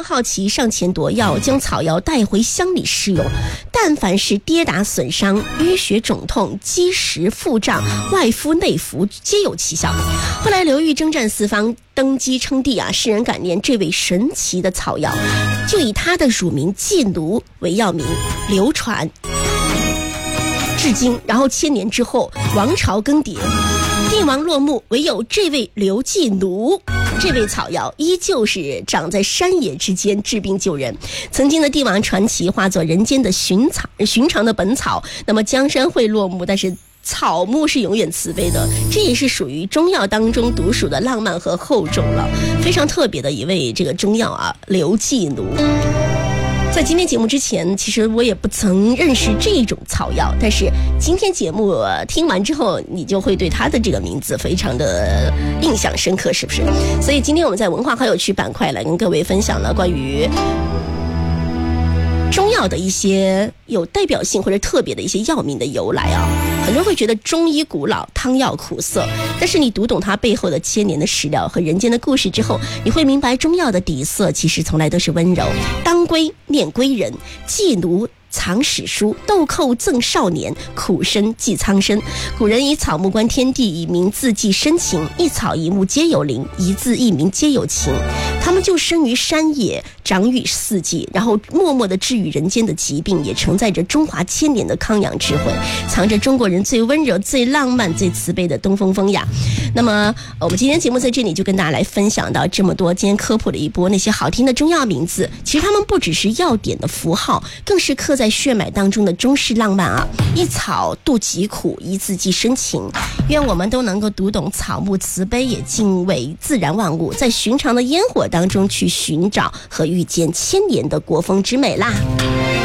好奇上前夺药，将草药带回乡里试用。但凡是跌打损伤、淤血肿痛、积食腹胀、外敷内服，皆有奇效。后来刘裕征战四方，登基称帝啊，世人感念这位神奇的草药，就以他的乳名季奴为药名，流传至今。然后千年之后，王朝更迭，帝王落幕，唯有这位刘季奴这味草药依旧是长在山野之间，治病救人。曾经的帝王传奇化作人间的寻常的本草。那么江山会落幕，但是草木是永远慈悲的，这也是属于中药当中独属的浪漫和厚重了。非常特别的一味这个中药啊，刘季奴。在今天节目之前，其实我也不曾认识这种草药，但是今天节目听完之后，你就会对它的这个名字非常的印象深刻，是不是？所以今天我们在文化好有趣板块来跟各位分享了关于中药的一些有代表性或者特别的一些药名的由来啊。很多人会觉得中医古老，汤药苦涩，但是你读懂它背后的千年的史料和人间的故事之后，你会明白中药的底色其实从来都是温柔。当归念归人，季奴藏史书，豆蔻赠少年，苦参寄苍生。古人以草木观天地，以名字寄深情，一草一木皆有灵，一字一名皆有情。他们就生于山野，长于四季，然后默默地治愈人间的疾病，也承载着中华千年的康养智慧，藏着中国人最温柔、最浪漫、最慈悲的东风风雅。那么我们今天节目在这里就跟大家来分享到这么多，今天科普了一波那些好听的中药名字，其实他们不只是药典的符号，更是刻在血脉当中的中式浪漫啊！一草度疾苦，一字寄深情。愿我们都能够读懂草木慈悲，也敬畏自然万物，在寻常的烟火当中去寻找和遇见千年的国风之美啦。